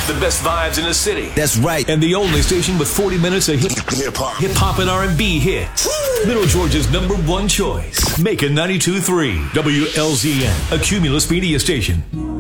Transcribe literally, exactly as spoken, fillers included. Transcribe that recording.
The best vibes in the city. That's right. And the only station with forty minutes of hip hop, hip hop and R and B hits. Woo! Middle Georgia's number one choice. Macon ninety-two point three W L Z N, a Cumulus media station.